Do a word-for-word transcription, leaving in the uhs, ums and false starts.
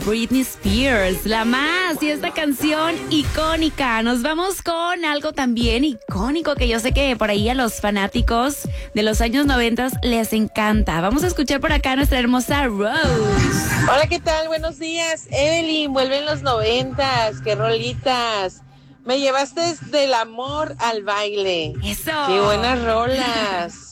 Britney Spears, la más, y esta canción icónica. Nos vamos con algo también icónico que yo sé que por ahí a los fanáticos de los años noventas les encanta. Vamos a escuchar por acá a nuestra hermosa Rose. Hola, ¿qué tal? Buenos días. Evelyn, vuelven los noventas, qué rolitas. Me llevaste del amor al baile. Eso. Qué buenas rolas.